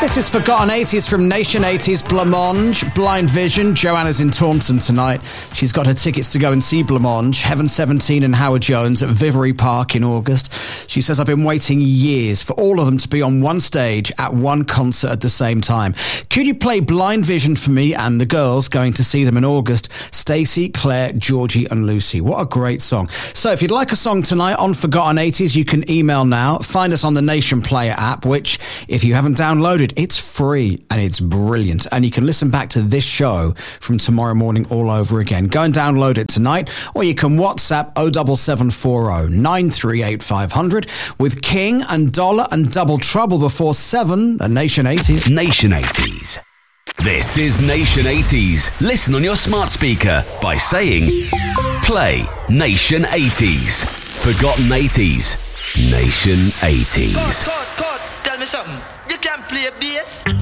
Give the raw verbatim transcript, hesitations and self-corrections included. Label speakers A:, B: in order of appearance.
A: This is Forgotten eighties from Nation eighties, Blancmange, Blind Vision. Joanna's in Taunton tonight. She's got her tickets to go and see Blancmange, Heaven seventeen and Howard Jones at Vivery Park in August. She says, I've been waiting years for all of them to be on one stage at one concert at the same time. Could you play Blind Vision for me and the girls going to see them in August? Stacey, Claire, Georgie and Lucy. What a great song. So if you'd like a song tonight on Forgotten eighties, you can email now. Find us on the Nation Player app, which, if you haven't downloaded, it's free and it's brilliant. And you can listen back to this show from tomorrow morning all over again. Go and download it tonight, or you can WhatsApp oh seven seven four oh nine three eight five hundred with King and Dollar and Double Trouble before seven at Nation eighties.
B: Nation eighties. This is Nation eighties. Listen on your smart speaker by saying, play Nation eighties. Forgotten eighties. Nation eighties.
C: Cut, cut, cut. Tell me something. You can play bass.